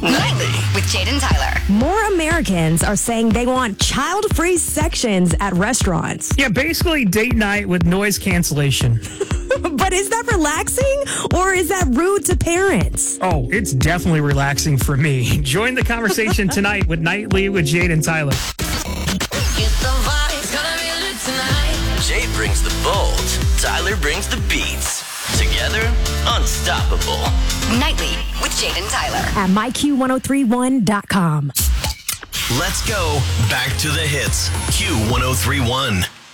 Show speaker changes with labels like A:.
A: Nightly with Jade and Tyler.
B: More Americans are saying they want child-free sections at restaurants.
C: Yeah, basically date night with noise cancellation.
B: But is that relaxing or is that rude to parents?
C: Oh, it's definitely relaxing for me. Join the conversation tonight with Nightly with Jade and Tyler.
D: Jade brings the bold, Tyler brings the beats. Together, unstoppable.
A: Nightly with Jade and Tyler.
B: At myq1031.com.
D: Let's go back to the hits. Q1031.